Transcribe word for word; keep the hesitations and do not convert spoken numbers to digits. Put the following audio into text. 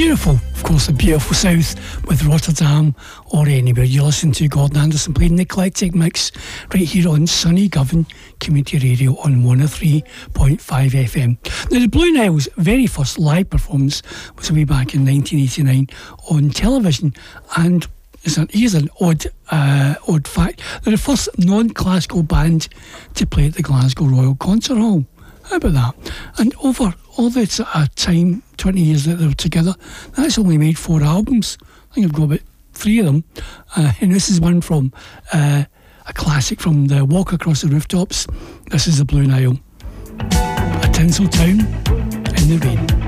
beautiful, of course, the beautiful south with Rotterdam or anywhere. You listen to Gordon Anderson playing the eclectic mix right here on sunny Govan Community Radio on one oh three point five F M. Now, the Blue Nile's very first live performance was way back in nineteen eighty-nine on television, and here's an odd, uh, odd fact. They're the first non-classical band to play at the Glasgow Royal Concert Hall. How about that? And over all the uh, time, twenty years that they were together, that's only made four albums. I think I've got about three of them. Uh, and this is one from uh, a classic from the Walk Across the Rooftops. This is the Blue Nile. A Tinsel Town in the Rain.